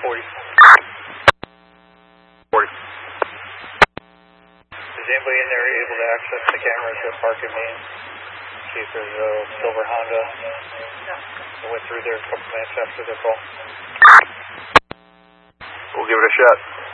40. 40. Is anybody in there able to access the cameras at Park and Main? See if there's a silver Honda that went through there a couple minutes after the call. We'll give it a shot.